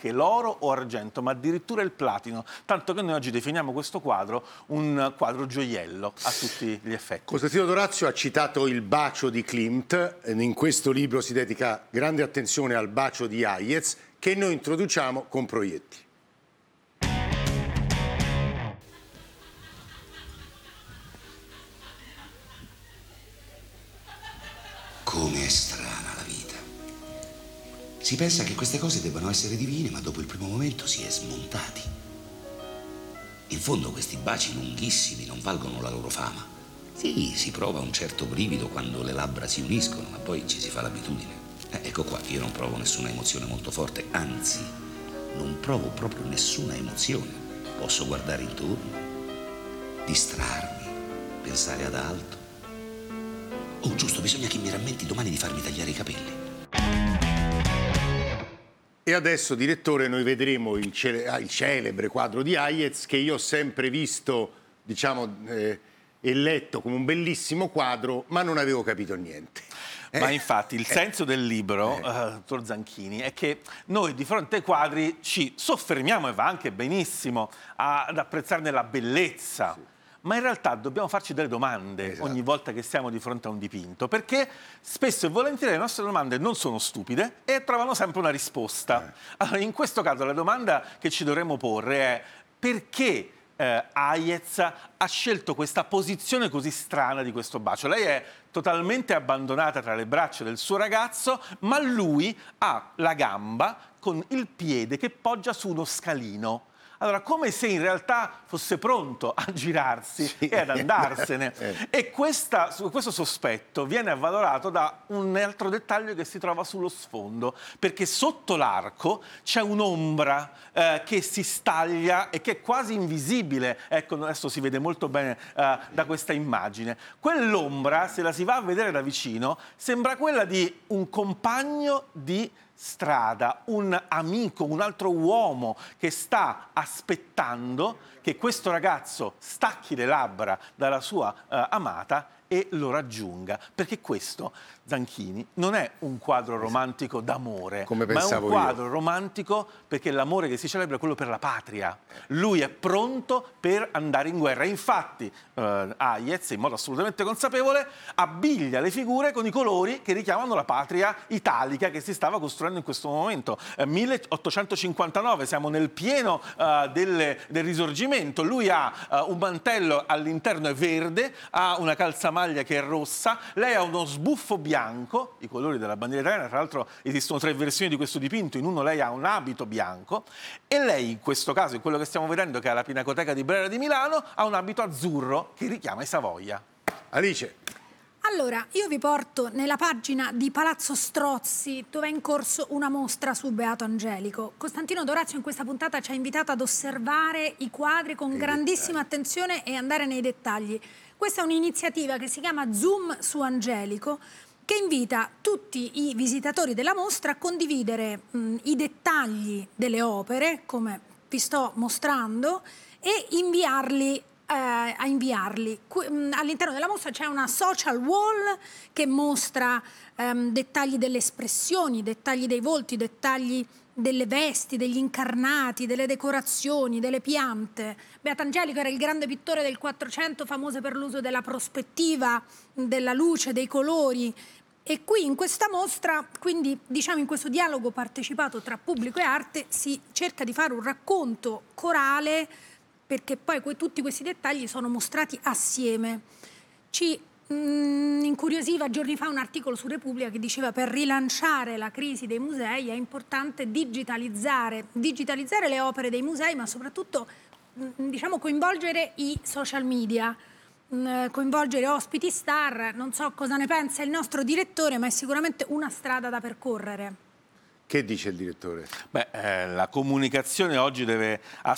anche l'oro o argento, ma addirittura il platino, tanto che noi oggi definiamo questo quadro un quadro gioiello a tutti gli effetti. Costantino Dorazio ha citato il bacio di Klimt, in questo libro si dedica grande attenzione al bacio di Hayez, che noi introduciamo con Proietti. Come è strana la vita. Si pensa che queste cose debbano essere divine, ma dopo il primo momento si è smontati. In fondo questi baci lunghissimi non valgono la loro fama. Sì, si prova un certo brivido quando le labbra si uniscono, ma poi ci si fa l'abitudine. Ecco qua, io non provo nessuna emozione molto forte, anzi, non provo proprio nessuna emozione. Posso guardare intorno, distrarmi, pensare ad altro. Oh, giusto, bisogna che mi rammenti domani di farmi tagliare i capelli. E adesso, direttore, noi vedremo il celebre quadro di Hayez, che io ho sempre visto, diciamo, e letto come un bellissimo quadro, ma non avevo capito niente. Ma infatti il senso del libro, dottor Zanchini, è che noi di fronte ai quadri ci soffermiamo, e va anche benissimo, ad apprezzarne la bellezza. Sì. Ma in realtà dobbiamo farci delle domande ogni volta che siamo di fronte a un dipinto, perché spesso e volentieri le nostre domande non sono stupide e trovano sempre una risposta. Allora, in questo caso la domanda che ci dovremmo porre è: perché Hayez ha scelto questa posizione così strana di questo bacio? Lei è totalmente abbandonata tra le braccia del suo ragazzo, ma lui ha la gamba con il piede che poggia su uno scalino. Allora, come se in realtà fosse pronto a girarsi e ad andarsene. E questo sospetto viene avvalorato da un altro dettaglio che si trova sullo sfondo, perché sotto l'arco c'è un'ombra che si staglia e che è quasi invisibile. Ecco, adesso si vede molto bene da questa immagine. Quell'ombra, se la si va a vedere da vicino, sembra quella di un compagno di strada, un amico, un altro uomo che sta aspettando che questo ragazzo stacchi le labbra dalla sua amata e lo raggiunga, perché questo, Zanchini, non è un quadro romantico d'amore, ma è un quadro romantico perché l'amore che si celebra è quello per la patria. Lui è pronto per andare in guerra. Infatti Hayez, in modo assolutamente consapevole, abbiglia le figure con i colori che richiamano la patria italica che si stava costruendo in questo momento. 1859, siamo nel pieno del Risorgimento. Lui ha un mantello all'interno è verde, ha una calzamaglia che è rossa, lei ha uno sbuffo bianco, i colori della bandiera italiana. Tra l'altro esistono 3 versioni di questo dipinto, in uno lei ha un abito bianco e lei in questo caso, in quello che stiamo vedendo che è la Pinacoteca di Brera di Milano, ha un abito azzurro che richiama i Savoia. Alice. Allora, io vi porto nella pagina di Palazzo Strozzi, dove è in corso una mostra su Beato Angelico. Costantino Dorazio in questa puntata ci ha invitato ad osservare i quadri con grandissima attenzione e andare nei dettagli. Questa è un'iniziativa che si chiama Zoom su Angelico, che invita tutti i visitatori della mostra a condividere i dettagli delle opere, come vi sto mostrando, e inviarli. All'interno della mostra c'è una social wall che mostra dettagli delle espressioni, dettagli dei volti, dettagli delle vesti, degli incarnati, delle decorazioni, delle piante. Beato Angelico era il grande pittore del 400, famoso per l'uso della prospettiva, della luce, dei colori. E qui in questa mostra, quindi diciamo in questo dialogo partecipato tra pubblico e arte, si cerca di fare un racconto corale, perché poi tutti questi dettagli sono mostrati assieme. Ci incuriosiva giorni fa un articolo su Repubblica che diceva: per rilanciare la crisi dei musei è importante digitalizzare le opere dei musei, ma soprattutto diciamo coinvolgere i social media, coinvolgere ospiti star. Non so cosa ne pensa il nostro direttore, ma è sicuramente una strada da percorrere. Che dice il direttore? La comunicazione oggi deve